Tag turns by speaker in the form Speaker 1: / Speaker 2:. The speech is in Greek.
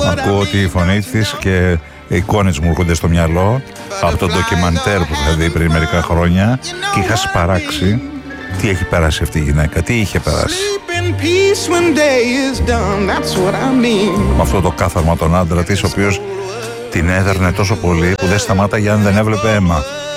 Speaker 1: Ακούω τη φωνή της και εικόνες μου έρχονται στο μυαλό από το ντοκιμαντέρ που είχα δει πριν μερικά χρόνια και είχα σπαράξει τι έχει περάσει αυτή η γυναίκα, τι είχε περάσει. Με αυτό το κάθαρμα τον άντρα της, ο οποίος την έδερνε τόσο πολύ που δεν σταμάταγε αν δεν έβλεπε αίμα.